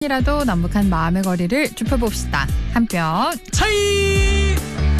이라도 남북한 마음의 거리를 좁혀봅시다. 한 뼘 차이.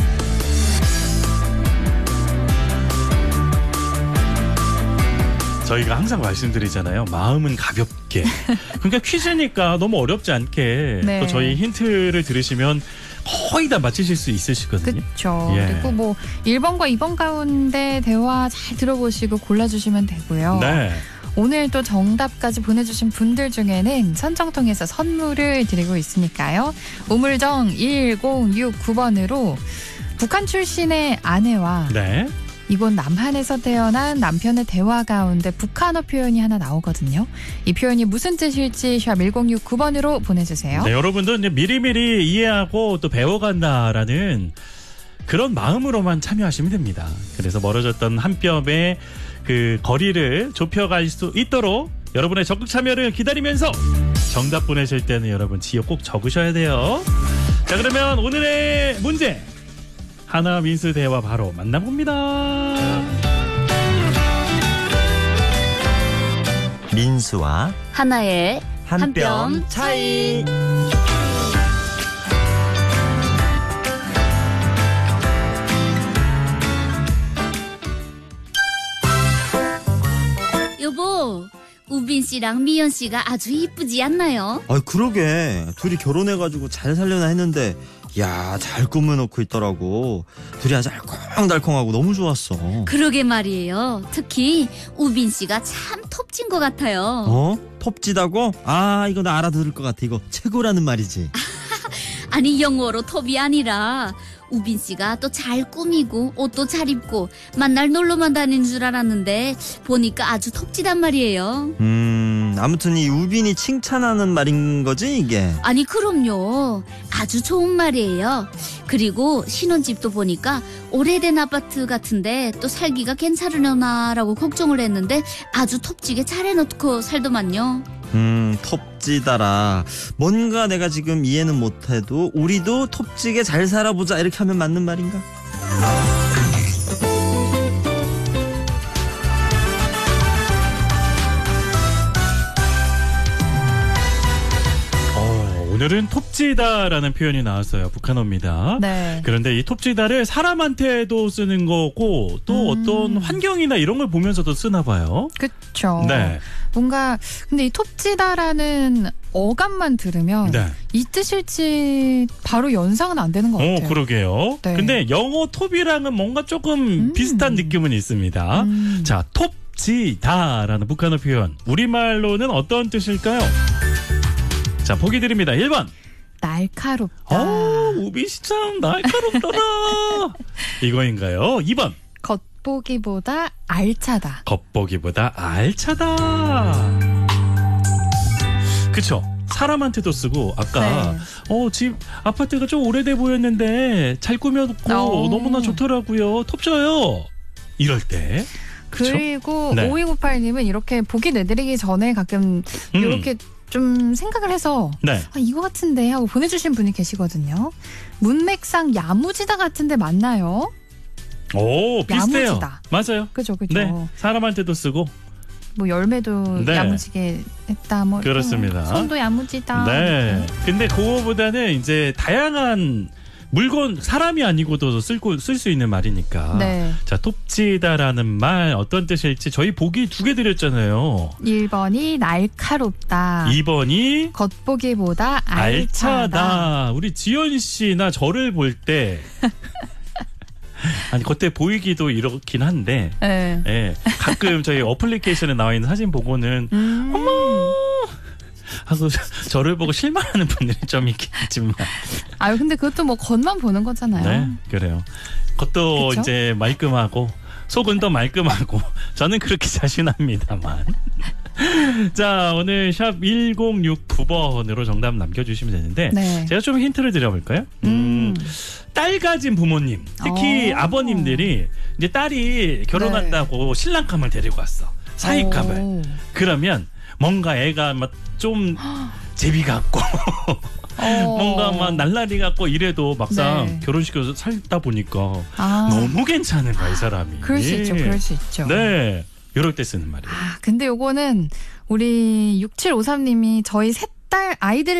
저희가 항상 말씀드리잖아요. 마음은 가볍게. 그러니까 퀴즈니까 너무 어렵지 않게 네. 또 저희 힌트를 들으시면 거의 다 맞히실 수 있으시거든요. 그렇죠. 예. 그리고 뭐 1번과 2번 가운데 대화 잘 들어보시고 골라주시면 되고요. 네. 오늘 또 정답까지 보내주신 분들 중에는 선정 통해서 선물을 드리고 있으니까요. 우물정 1069번으로 북한 출신의 아내와 네. 이곳 남한에서 태어난 남편의 대화 가운데 북한어 표현이 하나 나오거든요. 이 표현이 무슨 뜻일지 샵 1069번으로 보내주세요. 네, 여러분도 이제 미리미리 이해하고 또 배워간다라는 그런 마음으로만 참여하시면 됩니다. 그래서 멀어졌던 한 뼘의 그 거리를 좁혀갈 수 있도록 여러분의 적극 참여를 기다리면서 정답 보내실 때는 여러분 지역 꼭 적으셔야 돼요. 자, 그러면 오늘의 문제 하나 민수 대화 바로 만나봅니다. 민수와 하나의 한 뼘 차이. 여보, 우빈 씨랑 미연 씨가 아주 이쁘지 않나요? 아, 그러게 둘이 결혼해가지고 잘 살려나 했는데 야, 잘 꾸며놓고 있더라고. 둘이 아주 알콩달콩하고 너무 좋았어. 그러게 말이에요. 특히 우빈 씨가 참 톱진 것 같아요. 어? 톱지다고? 아, 이거 나 알아들을 것 같아. 이거 최고라는 말이지. 아니, 영어로 톱이 아니라 우빈 씨가 또 잘 꾸미고 옷도 잘 입고 만날 놀러만 다니는 줄 알았는데 보니까 아주 톱지단 말이에요. 아무튼 이 우빈이 칭찬하는 말인 거지 이게? 아니, 그럼요. 아주 좋은 말이에요. 그리고 신혼집도 보니까 오래된 아파트 같은데 또 살기가 괜찮으려나라고 걱정을 했는데 아주 톱지게 잘 해놓고 살더만요. 톱지다라. 뭔가 내가 지금 이해는 못해도 우리도 톱지게 잘 살아보자 이렇게 하면 맞는 말인가? 오늘은 톱지다라는 표현이 나왔어요. 북한어입니다. 네. 그런데 이 톱지다를 사람한테도 쓰는 거고 또 어떤 환경이나 이런 걸 보면서도 쓰나 봐요. 그렇죠. 네. 뭔가 근데 이 톱지다라는 어감만 들으면 네. 이 뜻일지 바로 연상은 안 되는 것 같아요. 그러게요. 네. 근데 영어 톱이랑은 뭔가 조금 비슷한 느낌은 있습니다. 자, 톱지다라는 북한어 표현. 우리말로는 어떤 뜻일까요? 자, 보기 드립니다. 1번. 날카롭다. 우빈 씨 참 날카롭더라. 이거인가요? 2번. 겉보기보다 알차다. 겉보기보다 알차다. 그쵸? 사람한테도 쓰고 아까 집 아파트가 좀 오래돼 보였는데 잘 꾸며놓고 너무나 좋더라고요. 톱져요. 이럴 때. 그쵸? 그리고 네. 5298님은 이렇게 보기 내드리기 전에 가끔 이렇게 좀 생각을 해서 네. 이거 같은데 하고 보내주신 분이 계시거든요. 문맥상 야무지다 같은데 맞나요? 오, 비슷해요. 야무지다. 맞아요. 그죠. 네, 사람한테도 쓰고. 뭐 열매도 네. 야무지게 했다. 뭐 그렇습니다. 손도 야무지다. 네. 근데 그거보다는 이제 다양한 물건, 사람이 아니고도 쓸 수 있는 말이니까. 네. 자, 톱지다라는 말 어떤 뜻일지 저희 보기 2개 드렸잖아요. 1번이 날카롭다. 2번이 겉보기보다 알차다. 알차다. 우리 지연 씨나 저를 볼 때 아니 겉에 보이기도 이렇긴 한데 네. 예, 가끔 저희 어플리케이션에 나와 있는 사진 보고는 어머 하고 저를 보고 실망하는 분들이 좀 있긴 하지만 아유 근데 그것도 뭐 겉만 보는 거잖아요. 네, 그래요. 겉도 그쵸? 이제 말끔하고 속은 더 말끔하고 저는 그렇게 자신합니다만. 자, 오늘 샵 1069번으로 정답 남겨주시면 되는데 네. 제가 좀 힌트를 드려볼까요? 딸 가진 부모님, 특히 아버님들이 이제 딸이 결혼한다고 신랑감을 데리고 왔어. 사위감을. 그러면 뭔가 애가 막 좀 제비 같고 뭔가 막 날라리 같고 이래도 막상 결혼시켜서 살다 보니까 너무 괜찮은 거야, 이 사람이. 그럴 수 있죠. 그럴 수 있죠. 네. 이럴 때 쓰는 말이에요. 근데 요거는 우리 6753님이 저희 셋 딸 아이들